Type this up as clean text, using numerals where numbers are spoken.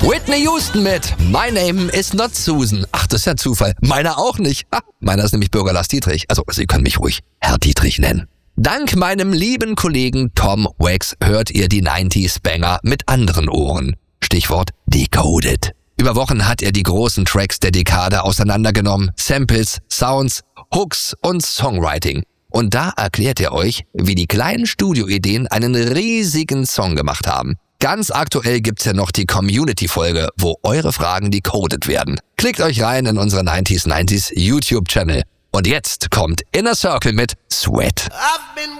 Whitney Houston mit My Name is not Susan. Ach, das ist ja Zufall. Meiner auch nicht. Meiner ist nämlich Bürger Lars Dietrich. Also, Sie können mich ruhig Herr Dietrich nennen. Dank meinem lieben Kollegen Tom Wax hört ihr die 90s-Banger mit anderen Ohren. Stichwort Decoded. Über Wochen hat er die großen Tracks der Dekade auseinandergenommen. Samples, Sounds, Hooks und Songwriting. Und da erklärt er euch, wie die kleinen Studioideen einen riesigen Song gemacht haben. Ganz aktuell gibt's ja noch die Community-Folge, wo eure Fragen decoded werden. Klickt euch rein in unseren 90s YouTube-Channel. Und jetzt kommt Inner Circle mit Sweat.